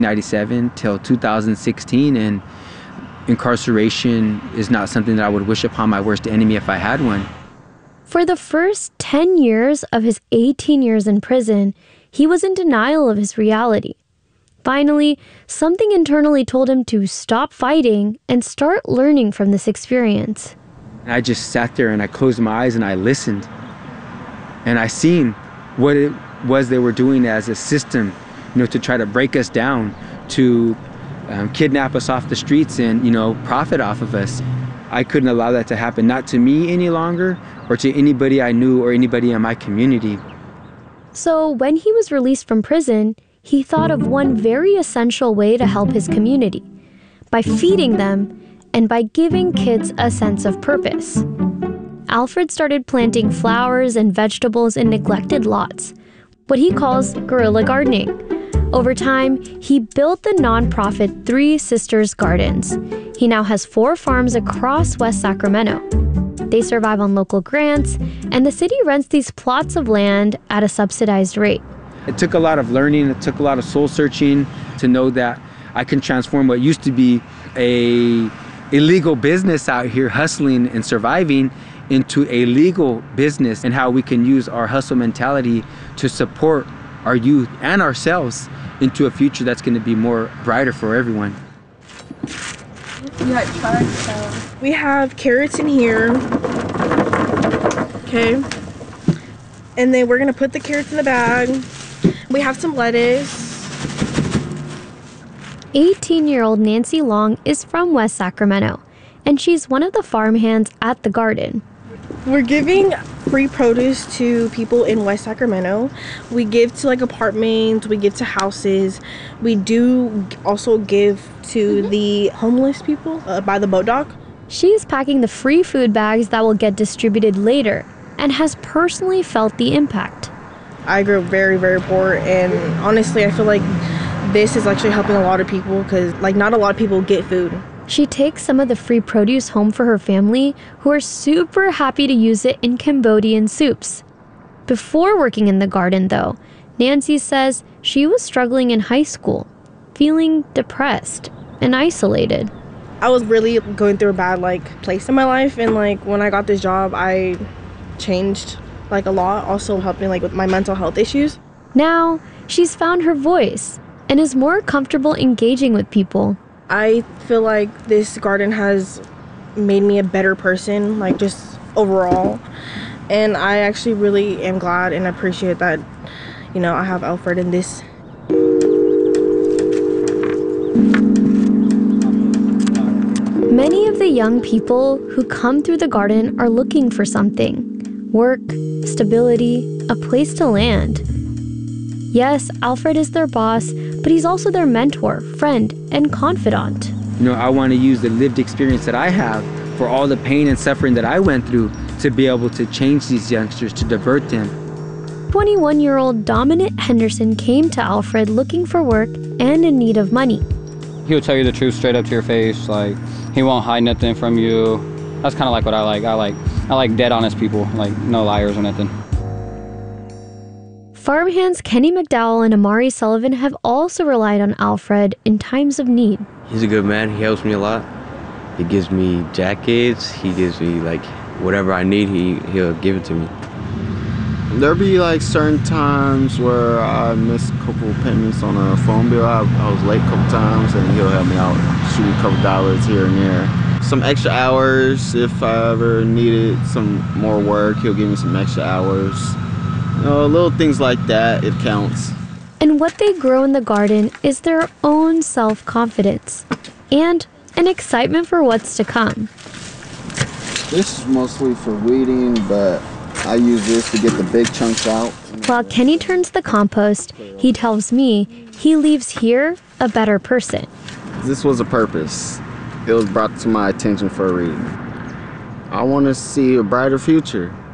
1997 till 2016, and incarceration is not something that I would wish upon my worst enemy if I had one. For the first 10 years of his 18 years in prison, he was in denial of his reality. Finally, something internally told him to stop fighting and start learning from this experience. I just sat there and I closed my eyes and I listened. And I seen what it was they were doing as a system, to try to break us down, to kidnap us off the streets and, profit off of us. I couldn't allow that to happen, not to me any longer or to anybody I knew or anybody in my community. So when he was released from prison, he thought of one very essential way to help his community, by feeding them and by giving kids a sense of purpose. Alfred started planting flowers and vegetables in neglected lots, what he calls guerrilla gardening. Over time, he built the nonprofit Three Sisters Gardens. He now has 4 farms across West Sacramento. They survive on local grants, and the city rents these plots of land at a subsidized rate. It took a lot of learning, it took a lot of soul searching to know that I can transform what used to be a illegal business out here hustling and surviving into a legal business, and how we can use our hustle mentality to support our youth and ourselves into a future that's going to be more brighter for everyone. We have carrots in here. Okay. And then we're going to put the carrots in the bag. We have some lettuce. 18-year-old Nancy Long is from West Sacramento, and she's one of the farmhands at the garden. We're giving free produce to people in West Sacramento. We give to apartments, we give to houses. We do also give to the homeless people by the boat dock. She's packing the free food bags that will get distributed later and has personally felt the impact. I grew up very, very poor, and honestly, I feel like this is actually helping a lot of people because not a lot of people get food. She takes some of the free produce home for her family, who are super happy to use it in Cambodian soups. Before working in the garden, though, Nancy says she was struggling in high school, feeling depressed and isolated. I was really going through a bad place in my life, and when I got this job, I changed a lot, also helping with my mental health issues. Now, she's found her voice and is more comfortable engaging with people. I feel like this garden has made me a better person, just overall. And I actually really am glad and appreciate that, I have Alfred in this. Many of the young people who come through the garden are looking for something: work, stability, a place to land. Yes, Alfred is their boss, but he's also their mentor, friend, and confidant. I want to use the lived experience that I have for all the pain and suffering that I went through to be able to change these youngsters, to divert them. 21-year-old Dominic Henderson came to Alfred looking for work and in need of money. He'll tell you the truth straight up to your face. He won't hide nothing from you. That's kind of what I like. I like dead honest people, no liars or nothing. Farmhands Kenny McDowell and Amari Sullivan have also relied on Alfred in times of need. He's a good man. He helps me a lot. He gives me jackets. He gives me whatever I need. He'll give it to me. There'll be certain times where I miss a couple of payments on a phone bill. I was late a couple times, and he'll help me out, shoot a couple dollars here and there. Some extra hours if I ever needed some more work. He'll give me some extra hours. Little things like that, it counts. And what they grow in the garden is their own self-confidence and an excitement for what's to come. This is mostly for weeding, but I use this to get the big chunks out. While Kenny turns the compost, he tells me he leaves here a better person. This was a purpose. It was brought to my attention for a reason. I want to see a brighter future.